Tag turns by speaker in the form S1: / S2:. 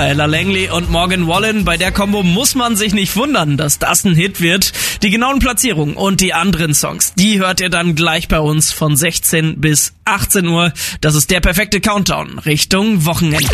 S1: Ella Langley und Morgan Wallen. Bei der Kombo muss man sich nicht wundern, dass das ein Hit wird. Die genauen Platzierungen und die anderen Songs, die hört ihr dann gleich bei uns von 16 bis 18 Uhr. Das ist der perfekte Countdown Richtung Wochenende.